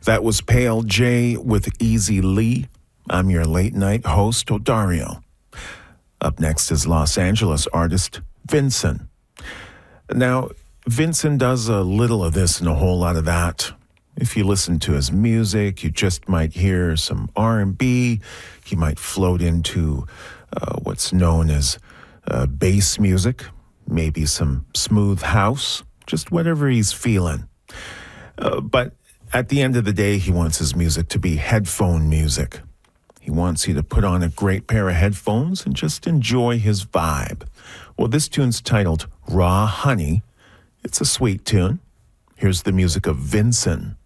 That was Pale J with Easy Lee. I'm your late night host, Odario. Up next is Los Angeles artist Vincent. Now, Vincent does a little of this and a whole lot of that. If you listen to his music, you just might hear some R&B. He might float into what's known as bass music, maybe some smooth house, just whatever he's feeling. But at the end of the day, he wants his music to be headphone music. He wants you to put on a great pair of headphones and just enjoy his vibe. Well, this tune's titled Raw Honey. It's a sweet tune. Here's the music of Vincent.